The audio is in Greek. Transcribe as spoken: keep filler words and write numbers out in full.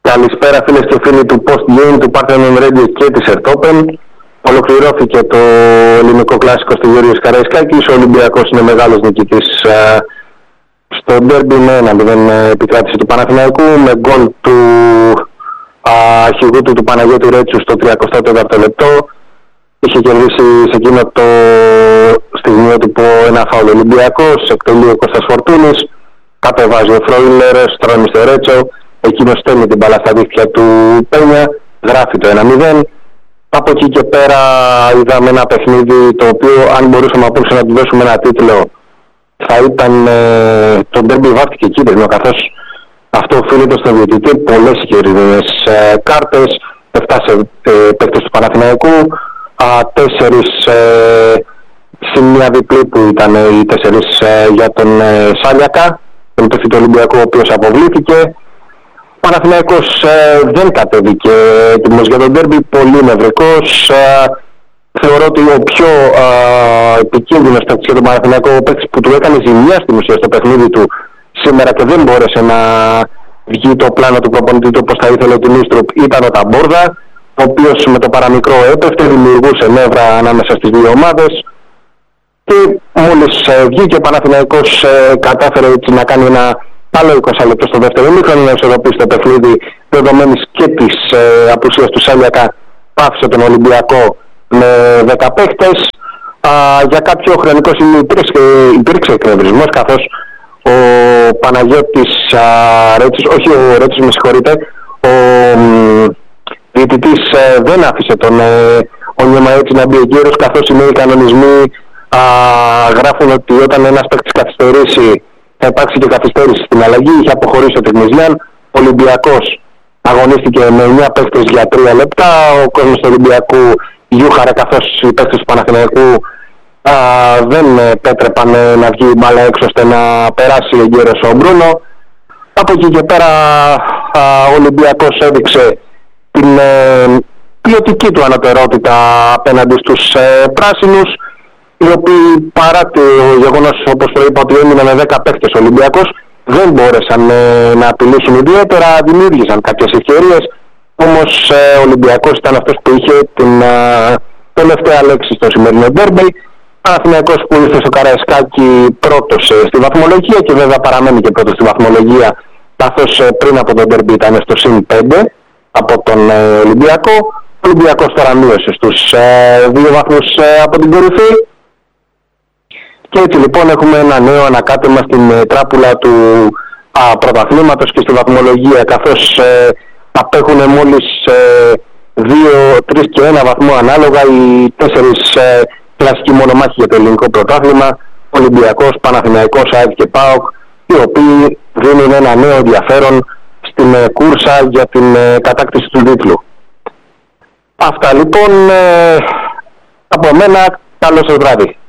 Καλησπέρα φίλες και φίλοι του Post Game, του Parthenon Radio και της Earth Open. Ολοκληρώθηκε το ελληνικό κλασικό στο Γιώργος Καραϊσκάκης. Ο Ολυμπιακός είναι μεγάλος νικητής στο ντέρμπι με ένα μηδέν επικράτηση του Παναθηναϊκού, με γκολ του αρχηγού του, του Παναγιώτη Ρέτσου στο τριακοστό τέταρτο λεπτό. Είχε κερδίσει σε εκείνο το στιγμιότυπο ένα φάουλ Ολυμπιακός, εκτελεί ο Κώστας Φορτούνης, κατεβάζει ο Φρόιλερ, στρώνει στο Ρέτσο, εκείνος στέλνει την μπάλα στα δίχτυα του Πένια, γράφει το ένα μηδέν. Από εκεί και πέρα είδαμε ένα παιχνίδι το οποίο, αν μπορούσαμε απόψε να του δώσουμε ένα τίτλο, θα ήταν ε, το ντέρμπι βάφτηκε κίτρινο, καθώς αυτό οφείλεται στον διαιτητή, πολλές κίτρινες ε, κάρτες, εφτά ε, παίκτες του Παναθηναϊκού, α, τέσσερις ε, συν μια διπλή που ήταν οι τέσσερις ε, για τον ε, Σάλιακα, τον παίκτη του Ολυμπιακού, ο οποίος αποβλήθηκε. Ο Παναθηναϊκός ε, δεν κατέβηκε έτοιμος για τον ντέρμπι, πολύ νευρικός. Ε, θεωρώ ότι ο πιο ε, επικίνδυνος παίκτης για τον Παναθηναϊκό, ο παίκτης που του έκανε ζημιά στην ουσία στο παιχνίδι του σήμερα και δεν μπόρεσε να βγει το πλάνο του προπονητή του όπως θα ήθελε ο Τιμίστρουπ, ήταν ο Ταμπόρδα, ο οποίος με το παραμικρό έπεφτε, δημιουργούσε νεύρα ανάμεσα στις δύο ομάδες. Και μόλις ε, βγήκε ο Παναθηναϊκός ε, κατάφερε έτσι να κάνει ένα άλλο είκοσι λεπτό στο δεύτερο ημίχρονο, να ισορροπήσει το παιχνίδι δεδομένης και της ε, απουσίας του Σάλιακα, πάυσε τον Ολυμπιακό με δέκα παίχτες. Για κάποιο χρονικό σημείο υπήρξε, υπήρξε εκνευρισμός, καθώς ο Παναγιώτης α, Ρέτσος, όχι ο Ρέτσος με συγχωρείτε, ο μ, διαιτητής ε, δεν άφησε τον ε, Όνιωμα έτσι να μπει εγκαίρος, καθώς οι νέοι κανονισμοί α, γράφουν ότι όταν ένας παίκτης καθυστερήσει θα υπάρξει και καθυστέρηση στην αλλαγή. Είχε αποχωρήσει ο Τεκνιζιάν. Ο Ολυμπιακός αγωνίστηκε με εννιά παίκτες για τρία λεπτά. Ο κόσμος του Ολυμπιακού γιούχαρε, καθώς οι παίκτες του Παναθηναϊκού α, δεν επέτρεπαν να βγει η μπάλα έξω ώστε να περάσει εγκαίρος ο Μπρούνο. Από εκεί και πέρα α, ο Ολυμπιακός έδειξε την ε, ποιοτική του ανωτερότητα απέναντι στους ε, πράσινους, οι οποίοι παρά το γεγονός, όπως το είπα, ότι έμειναν με δέκα παίκτες Ολυμπιακός, δεν μπόρεσαν ε, να απειλήσουν ιδιαίτερα, δημιούργησαν κάποιες ευκαιρίες, όμως ε, ο Ολυμπιακός ήταν αυτός που είχε την ε, τελευταία λέξη στο σημερινό ντέρμπι. Παναθηναϊκός που ήρθε στο Καραϊσκάκι πρώτος ε, στη βαθμολογία και βέβαια παραμένει και πρώτος στη βαθμολογία, καθώς ε, πριν από τον ντέρμπι ήταν στο συν πέντε από τον ε, Ολυμπιακό. Ο Ολυμπιακός τώρα μείωσε στους ε, δύο βαθμούς ε, από την κορυφή. Και έτσι λοιπόν έχουμε ένα νέο ανακάτεμα στην ε, τράπουλα του α, πρωταθλήματος και στη βαθμολογία, καθώς ε, απέχουν μόλις ε, δύο, τρία και ένα βαθμό ανάλογα οι τέσσερις ε, κλασικοί μονομάχοι για το ελληνικό πρωτάθλημα, Ολυμπιακός, Παναθηναϊκός, ΑΕΚ και ΠΑΟΚ, οι οποίοι δίνουν ένα νέο ενδιαφέρον στην ε, κούρσα για την ε, κατάκτηση του τίτλου. Αυτά λοιπόν ε, από μένα, καλό σας βράδυ.